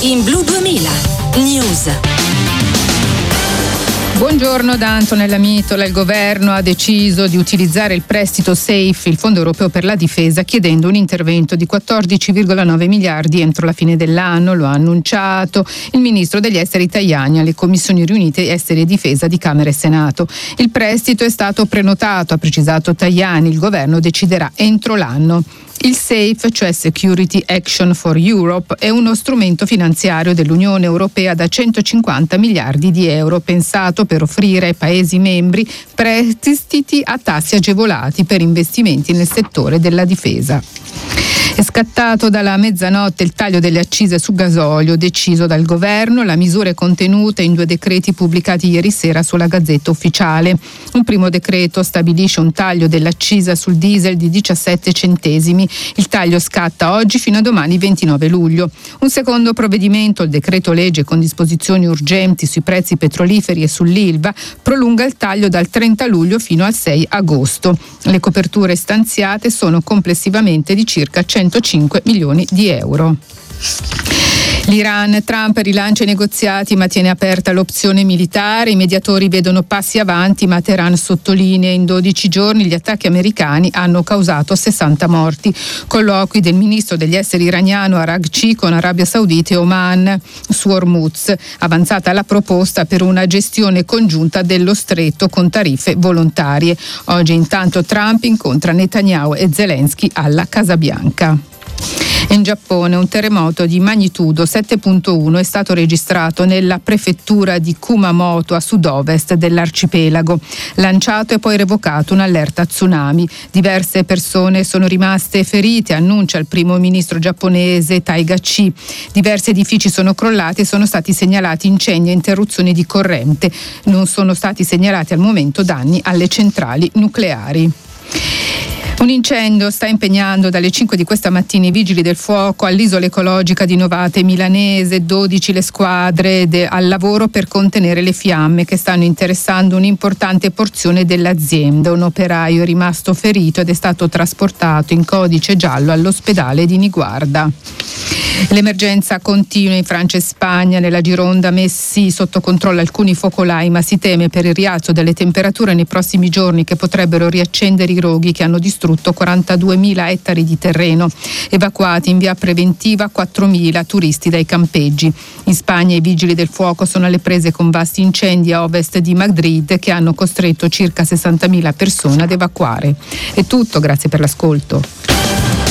in Blu 2000 News. Buongiorno da Antonella Mitola. Il governo ha deciso di utilizzare il prestito SAFE, il Fondo Europeo per la Difesa, chiedendo un intervento di 14,9 miliardi entro la fine dell'anno. Lo ha annunciato il ministro degli esteri Tajani alle commissioni riunite esteri e difesa di Camera e Senato. Il prestito è stato prenotato, ha precisato Tajani. Il governo deciderà entro l'anno. Il SAFE, cioè Security Action for Europe, è uno strumento finanziario dell'Unione Europea da 150 miliardi di euro, pensato per offrire ai Paesi membri prestiti a tassi agevolati per investimenti nel settore della difesa. È scattato dalla mezzanotte il taglio delle accise su gasolio deciso dal governo. La misura è contenuta in 2 decreti pubblicati ieri sera sulla Gazzetta Ufficiale. Un primo decreto stabilisce un taglio dell'accisa sul diesel di 17 centesimi. Il taglio scatta oggi fino a domani 29 luglio. Un secondo provvedimento, il decreto legge con disposizioni urgenti sui prezzi petroliferi e sull'Ilva, prolunga il taglio dal 30 luglio fino al 6 agosto. Le coperture stanziate sono complessivamente di circa 105 milioni di euro. L'Iran, Trump rilancia i negoziati ma tiene aperta l'opzione militare. I mediatori vedono passi avanti ma Teheran sottolinea in 12 giorni gli attacchi americani hanno causato 60 morti. Colloqui del ministro degli esteri iraniano Araghchi con Arabia Saudita e Oman su Hormuz. Avanzata la proposta per una gestione congiunta dello stretto con tariffe volontarie. Oggi intanto Trump incontra Netanyahu e Zelensky alla Casa Bianca. In Giappone un terremoto di magnitudo 7.1 è stato registrato nella prefettura di Kumamoto a sud-ovest dell'arcipelago. Lanciato e poi revocato un'allerta tsunami. Diverse persone sono rimaste ferite, annuncia il primo ministro giapponese Taiga-chi. Diversi edifici sono crollati e sono stati segnalati incendi e interruzioni di corrente. Non sono stati segnalati al momento danni alle centrali nucleari. Un incendio sta impegnando dalle 5 di questa mattina i vigili del fuoco all'isola ecologica di Novate Milanese, 12 le squadre al lavoro per contenere le fiamme che stanno interessando un'importante porzione dell'azienda. Un operaio è rimasto ferito ed è stato trasportato in codice giallo all'ospedale di Niguarda. L'emergenza continua in Francia e Spagna. Nella Gironda messi sotto controllo alcuni focolai, ma si teme per il rialzo delle temperature nei prossimi giorni che potrebbero riaccendere i roghi che hanno distrutto 42.000 ettari di terreno. Evacuati in via preventiva 4.000 turisti dai campeggi. In Spagna i vigili del fuoco sono alle prese con vasti incendi a ovest di Madrid che hanno costretto circa 60.000 persone ad evacuare. È tutto, grazie per l'ascolto.